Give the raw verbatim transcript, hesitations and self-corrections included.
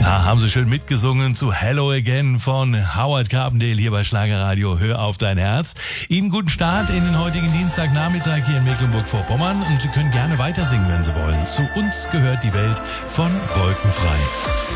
Na, haben Sie schön mitgesungen zu Hello Again von Howard Carpendale hier bei Schlagerradio. Hör auf dein Herz. Ihnen guten Start in den heutigen Dienstagnachmittag hier in Mecklenburg-Vorpommern. Und Sie können gerne weiter singen, wenn Sie wollen. Zu uns gehört die Welt von Wolkenfrei.